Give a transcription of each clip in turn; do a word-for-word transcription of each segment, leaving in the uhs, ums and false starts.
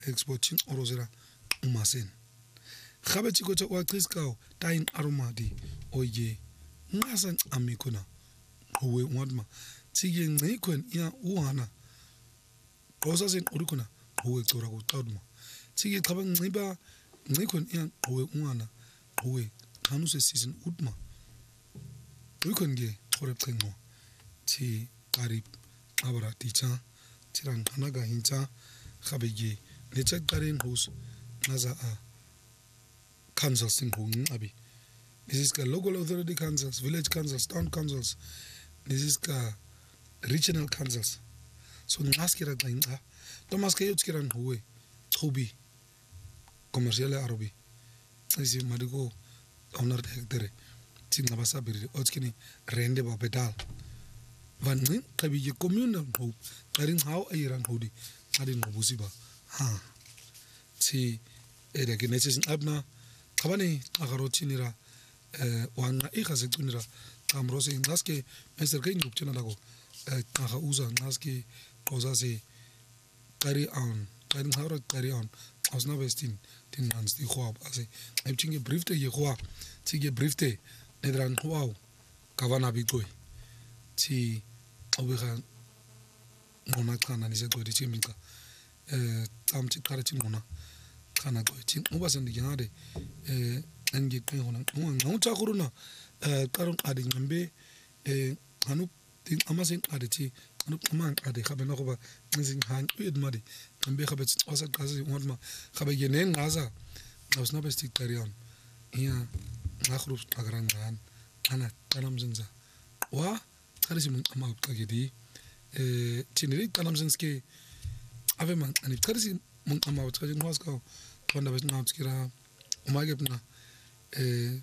exporting orozera umasen khabe chikocha waqiskao tayin aromadi oye ngasan amikona owe wadma tsige ngikwen ya uhana qosa sen urikona owe cora kuqaduma tsige xaba ngiba ngikwen ya owe uhana owe xanuse season utma uyikon ge xore xengo ti qarib abara ticha tiran khanaga hincha khabege lecha qaren hus naza a council singong abi this is ka local authority councils, village councils, town councils, this is ka regional councils. So ngaskira xinxa Thomas ke yotskira ngwe chobi commercial arobi isi madiko owner hectare tinga basabiri otskini rende ba pedal vanqin qabije communal group qarin how ayiran hodi adin ngobusiba ha ti eda genesis abna qabani agarotinira eh wana ikhaseqinira amrose ngaske meserke ngubthena lako xa uza ngaske qoza se carry on qarin hawra carry on awsna vestin tin nans di khwab ase ayibtinge briefte ye khwa tige briefte nedran khwaw kavana bitoy ti obekha ngona xana nisecodi chimika eh amthi qara chingona xana qothi uba sendingade eh angiqhona ngawutha kuruna eh qarun qadi ngambe eh anu amasen qadi thi anu qama qadi khabena kuba ngizinhan uyedmadi ngambe khabe tswasa qazi ngotma khabe yenen ngaza awusna besti qarion iya ngakhruf qagarangan ana qalamzinza wa qarisi mun qama qagidi eh tiniri qalamzinske ave man ani qarisi mun qama qagidi ngwaska kwanda bes ngawtskira umagebna eh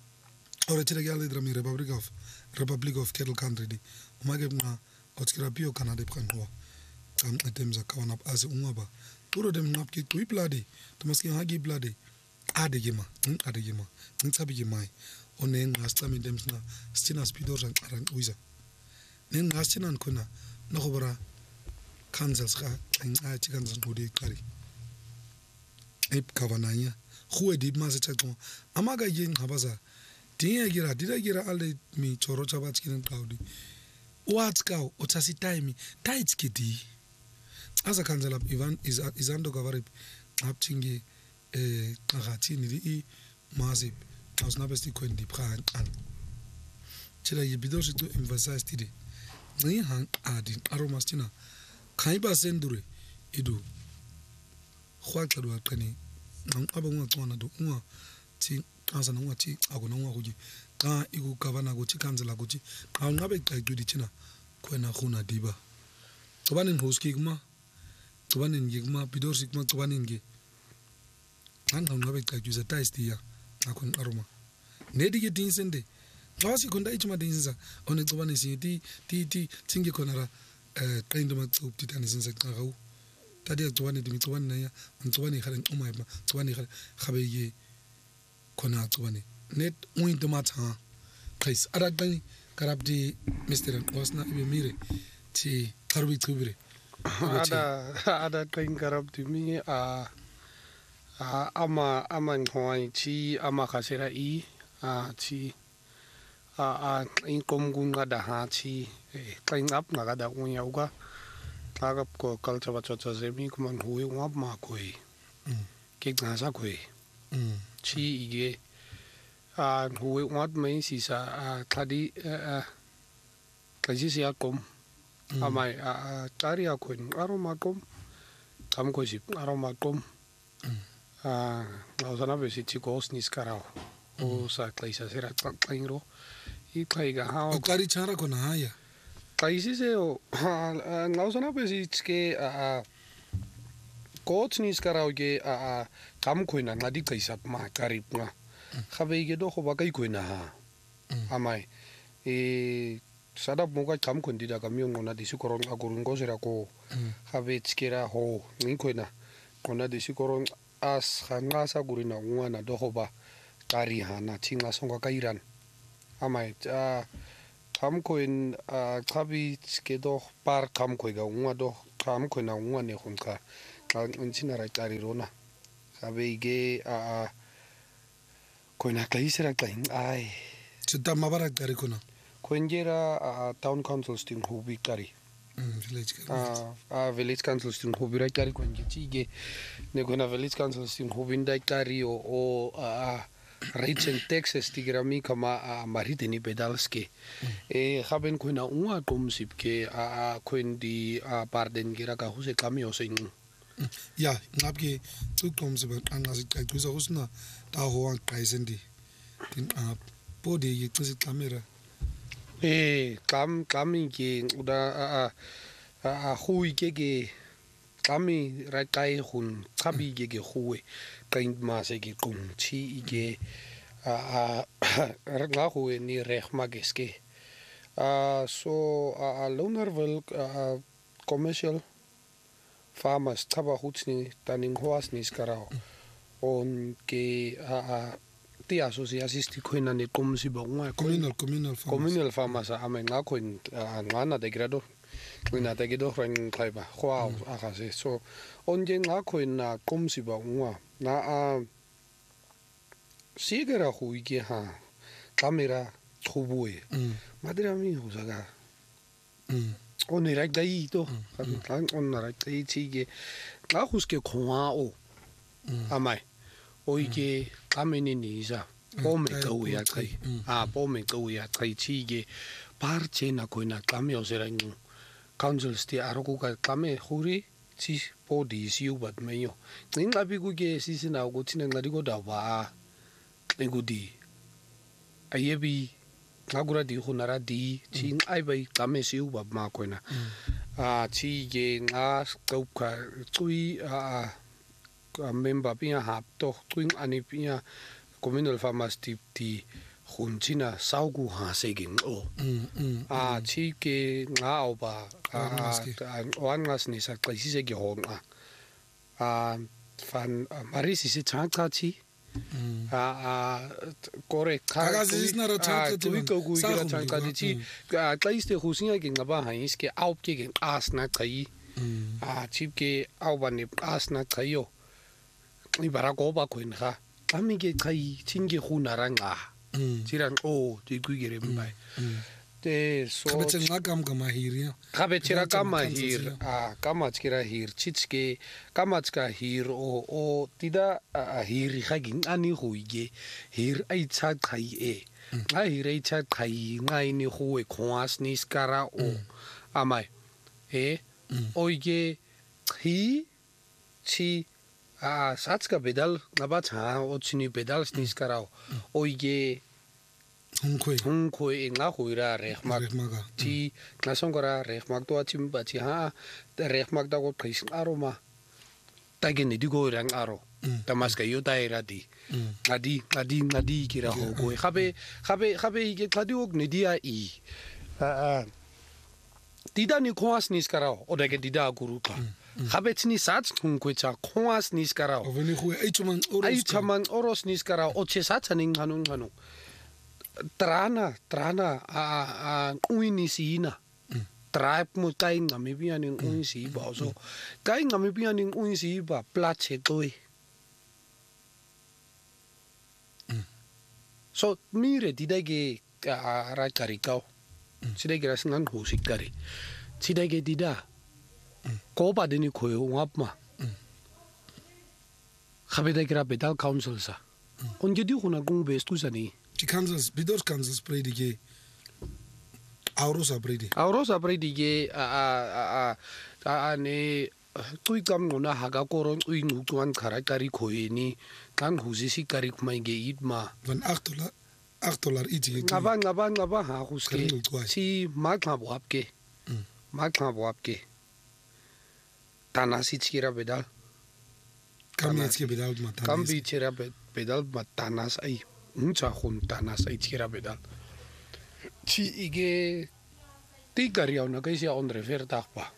ora tira gali drami Republic of Republic of Kettle Country di umagebna otskira pio Canada pranwa kam atemza kawana as ungaba turo dem napki kui bladi tomaski hagi bladi adegema adegema ntsabigema one ngastami demsna stina speedor ran aran uiza nen ngastinan kuna nokobara kansas ga nga chikanzas ngodi kari ep kavananya khuwe di mase chato amaga yin habaza dinga gira dira gira ale mi choro chabatskinen qawdi watskaw otsasi time taitskidi asa kansala ivan is izando gavarip aptinge eh qagathini di masip awsnabesti kwendi pran an chela yibidoshi to emphasize tidi ngi han adin aromastina khaiba sendure idu khwaqadu aqani ngqaba ngwacwana do unga thi qaza nangwathi akona ngwakuji xa ikugavana kuthi kansela kuthi xa unqabe qaqidi thina khona khuna diba xobane nghoski kuma xobane ngikuma bidorsi kuma xobane ngi nganga unqabe qaqidi taistia akon aroma nedi ke dinsende xawasi konda ichima dinsa one xobane sinti ti ti tsingi khonara eh qendo maqupti tani sinsa qawu tadi xobane dimi xobane naya xobane khale uma ma xobane khale khabe ye khona xobane net uinto matha qais araqani karabdi mister wasna ibe mire ti karbi tubire ada ada qin karabdi mi a ama ama ngoi chi ama khasera i a chi a a in komgun ngada ha chi qin up ngada unya uga tagap ko culture bacha zemi kuman huwe ngap ma koi ke ngasa koi chi ige a huwe ngap mai si sa a thadi a kaji sia kom amai a taria ko aroma kom kam ko si aroma kom a lausana besi chikos niskarao o sa klaisa sera tlaingro i klaiga ha o kari chara kona haya kaisi se o lausana besi ke a kots niskarao ge a kam koina ngadi kaisa ma karip nga khabe ge do khoba kai koina ha amai e sada moga kam kondi da kamyo ngona disikoron agurun gozera ko khabe tskera ho ngi koina kona disikoron as khangasa gurina ngwana do khoba kari hana chinga songa kairan amai a kam koin a khabi tske do par kam koiga ngwa do kam koina ngwa ne khunka xa ncintsina ra cari rona gabe ke a khona xa isera xa ay sitama bara qari khona khonjera a town council sting hobi cari village a a village council sting hobi ra cari khonjitsike ne khona village council sting hobi nda cari o o a rates and taxes tigrami kama maritini pedalske e gaben khona unga qomsip ke a khondi a pardon gira ka huse kamyo sing ya ngapke uqomse baqanqa sicacisa kusina taho waqayisendi tinqa body yicisa ixamera eh xam xami ke uda a a hui ke ke xami ra kai hun xabi ke ke huwe kain ma se ke qumchi ke a a nga huwe ni reg mageske a so a Lonerville commercial farmers taba hutsni taning hoas ni skarao on ke a ti asociacisti khoina ne qomsi ba ngwa communal communal farmers communal farmers a me nga khoin ngana de grado ngina de gido ran khaiba khwa a ga se so on je nga khoina qomsi ba ngwa na a sigera hu ke ha kamera khubue madira mi ho saga on ira dai to kan on na ra dai chige nga huske khwa o amai oike kameni nisa pome go ya kai a pome go ya kai chige parche na koina kamyo serang council sti aroku ka kame khuri chi body siu bat meyo nginga biku ke sisina ukuthi ngadi ko daba ngudi ayebi ngagura di khunara di chi ai bai kame siu bat ma koina a chi ge nga skauka tsui a a member pia hap to twing ani pia communal farmers tip ti khunchina saugu ha segin o a chi ke nga oba a wan ngas ni sa qisi se ke honga a fan marisi se tsanka chi a a kore ka sisna ra tsanka tu ko gu gira tsanka chi a qaiste khusinga ke ngaba ha iske aup ke asna qai a chi ke auba ne asna qayo I bara go ba khoin ga kami ke khai chinge khuna ranga tsirang o ti kuigere mbai te so khabetse nga kam ka mahiri khabe tsira ka mahir a kama tskira hir chitske kama tska hir o o tida a hir khagin ani huige hir ai cha khai e nga hir ai cha khai nga ini huwe khwas ni skara o amai e oige hi chi a satska pedal ngaba cha o chini pedal snis karao oige hungkhoi hungkhoi nga khuira rehmak ti klasongora rehmak to achim ba chi ha rehmak da ko khis aroma tagene di go rang aro tamaska yo daira di ngadi ngadi ngadi kira ho go khabe khabe khabe ke khadi ok ne dia i a tida ni khwas nis karao o dage tida guru ka Habetni sats kunkucha khwas nis karao oveni khu ai chuman oros ai chaman oros nis karao o che satsaning hanung hanung trana trana a a uini sina tribe mo tai ngami bianing uini si ba so tai ngami bianing uini si ba plache toi so mire didage a ra karikao sidage rasngan husikari sidage dida ko ba deni koyo ngapma khabeda kira pedal council sa onje di khuna gung best kusani ti councils bidor councils predi ke aurosa predi aurosa predi ke a a a a ne tui kam ngona haga koron ui ngutwan khara kari khoeni kan huzisi kari kmainge idma van acht dollar acht dollar iti ngaba ngaba ngaba ha huske si magma bwapke magma bwapke tanasi chira pedal kami chira pedal ma tanas kami chira pedal ma tanas ai uncha khun tanas ai chira pedal chi ige tigari ona kaisia on refer takpa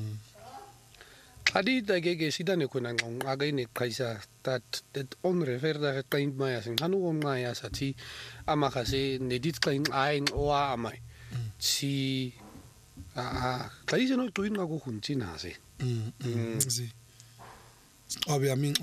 adi dage ge sidane kuna ngong agai ne kaisa tat that on refer da kain maya sing hanu on maya sa chi ama khase nedit kain ain oa amai chi a a kaisa no tuin ga ko hunchi na se mm si Obe amin